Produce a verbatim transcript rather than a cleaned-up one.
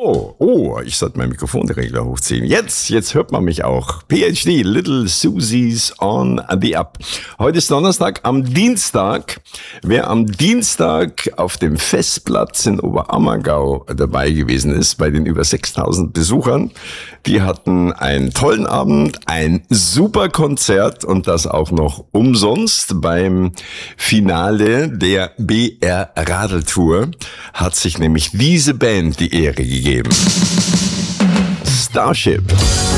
Oh, oh, ich sollte meinen Mikrofonregler hochziehen. Jetzt, jetzt hört man mich auch. P H D, Little Susie's on the Up. Heute ist Donnerstag, am Dienstag. Wer am Dienstag auf dem Festplatz in Oberammergau dabei gewesen ist, bei den über sechstausend Besuchern, die hatten einen tollen Abend, ein super Konzert und das auch noch umsonst. Beim Finale der B R Radeltour hat sich nämlich diese Band die Ehre gegeben. Starship.